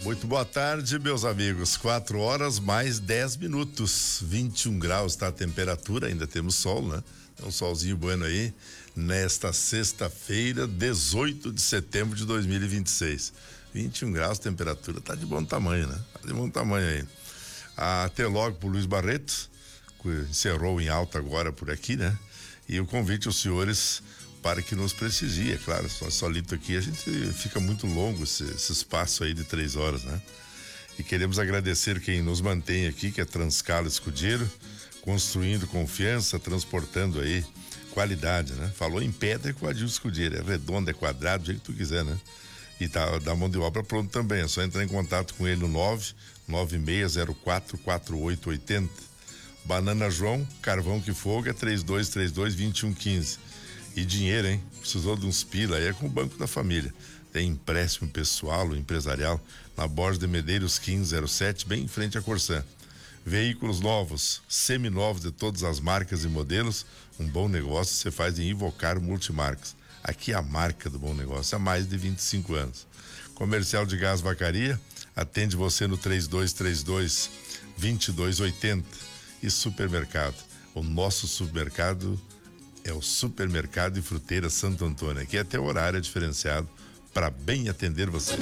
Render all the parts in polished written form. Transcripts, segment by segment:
Muito boa tarde, meus amigos. 4 horas mais 10 minutos. 21 graus tá a temperatura, ainda temos sol, né? É um solzinho bueno aí. Nesta sexta-feira, 18 de setembro de 2026. 21 graus, temperatura tá de bom tamanho, né? Tá de bom tamanho aí. Até logo pro Luiz Barreto, que encerrou em alta agora por aqui, né? E o convite aos senhores para que nos prestigie, é claro, solito aqui a gente fica muito longo esse espaço aí de 3 horas, né? E queremos agradecer quem nos mantém aqui, que é Transcala Escudeiro, construindo confiança, transportando aí qualidade, né? Falou em pedra com o Adilson Escudeiro, é redondo, é quadrado, do jeito que tu quiser, né? E tá da mão de obra pronto também, é só entrar em contato com ele no 996044880. Banana João, carvão que foga, 3232-2115. E dinheiro, hein? Precisou de uns pila aí, é com o Banco da Família. Tem empréstimo pessoal ou empresarial na Borges de Medeiros 1507, bem em frente à Corsã. Veículos novos, seminovos de todas as marcas e modelos. Um bom negócio você faz em Invocar Multimarcas. Aqui é a marca do bom negócio há mais de 25 anos. Comercial de Gás Vacaria, atende você no 3232-2280. E supermercado. O nosso supermercado é o Supermercado e Fruteira Santo Antônio. Aqui até o horário é diferenciado para bem atender você.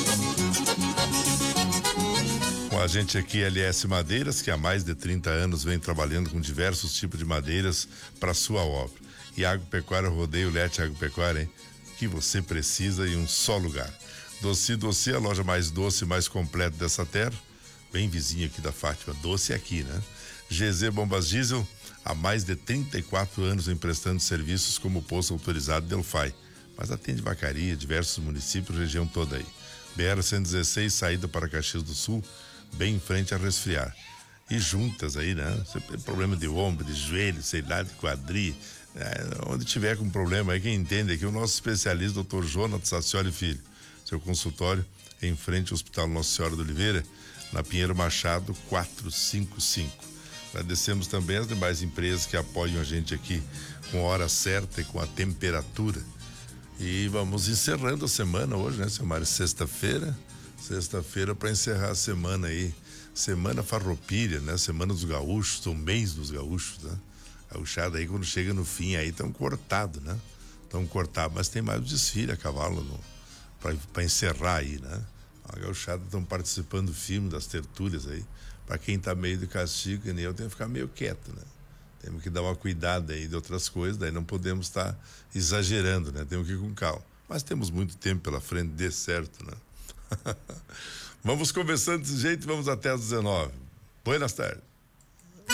Com a gente aqui, LS Madeiras, que há mais de 30 anos vem trabalhando com diversos tipos de madeiras para sua obra. E Agropecuária Rodeio Lete Agropecuária, hein? Que você precisa em um só lugar. Doce, a loja mais doce e mais completa dessa terra. Bem vizinho aqui da Fátima. Doce aqui, né? GZ Bombas Diesel, há mais de 34 anos emprestando serviços como posto autorizado Delphi, mas atende Vacaria, diversos municípios, região toda aí. BR-116, saída para Caxias do Sul, bem em frente a Resfriar. E juntas aí, né? Você tem problema de ombro, de joelho, sei lá, de quadril, onde tiver com problema aí, quem entende aqui, o nosso especialista, Dr. Jonas Sacioli Filho. Seu consultório em frente ao Hospital Nossa Senhora do Oliveira, na Pinheiro Machado 455. Agradecemos também as demais empresas que apoiam a gente aqui com a hora certa e com a temperatura. E vamos encerrando a semana hoje, né, Silmar? Sexta-feira para encerrar a semana aí. Semana farroupilha, né? Semana dos gaúchos, o mês dos gaúchos, né? Gauchada aí, quando chega no fim aí, tão cortado, né? Tão cortado, mas tem mais um desfile a cavalo para encerrar aí, né? A gauchada estão participando firme das tertúlias aí. Para quem tá meio de castigo, que nem eu, tem que ficar meio quieto, né? Temos que dar uma cuidada aí de outras coisas, daí não podemos estar exagerando, né? Temos que ir com calma. Mas temos muito tempo pela frente, dê certo, né? Vamos começando desse jeito e vamos até às 19. Boas tardes.